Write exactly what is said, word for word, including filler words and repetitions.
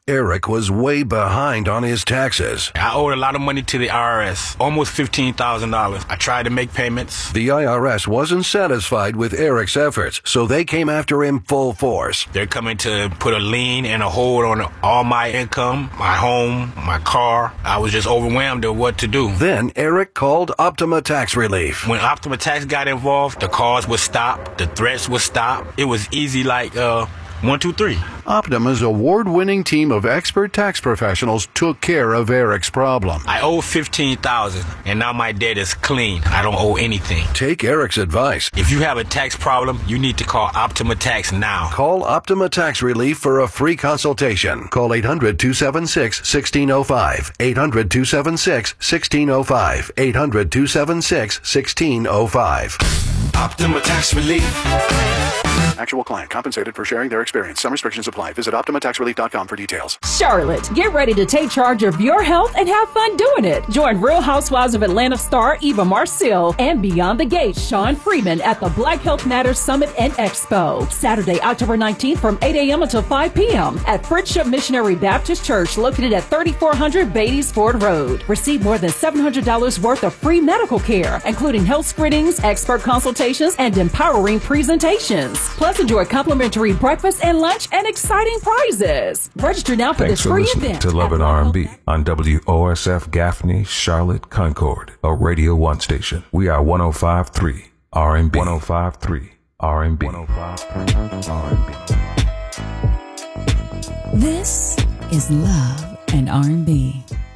Eric was way behind on his taxes. I owed a lot of money to the I R S, almost fifteen thousand dollars. I tried to make payments. The I R S wasn't satisfied with Eric's efforts, so they came after him full force. They're coming to put a lien and a hold on all my income, my home, my car. I was just overwhelmed at what to do. Then Eric called Optima Tax Relief. When Optima Tax got involved, the calls would stop, the threats would stop. It was easy like, uh, one, two, three. Optima's award-winning team of expert tax professionals took care of Eric's problem. I owe fifteen thousand dollars, and now my debt is clean. I don't owe anything. Take Eric's advice. If you have a tax problem, you need to call Optima Tax now. Call Optima Tax Relief for a free consultation. Call eight hundred, two seven six, one six zero five. eight hundred, two seven six, one six zero five. eight hundred, two seven six, one six zero five. Optima Tax Relief. Actual client compensated for sharing their experience. Some restrictions apply. Visit Optima Tax Relief dot com for details. Charlotte, get ready to take charge of your health and have fun doing it. Join Real Housewives of Atlanta star Eva Marcille and Beyond the Gate Sean Freeman at the Black Health Matters Summit and Expo. Saturday, October nineteenth from eight a.m. until five p.m. at Friendship Missionary Baptist Church located at thirty-four hundred Beatties Ford Road. Receive more than seven hundred dollars worth of free medical care, including health screenings, expert consultations, and empowering presentations. Plus, enjoy complimentary breakfast and lunch and exciting prizes. Register now for Thanks this for free listening event. to Love and R and B on W O S F Gaffney, Charlotte, Concord, a Radio one station. We are one oh five point three R and B. one oh five point three R and B. one oh five point three R and B. This is Love and R and B.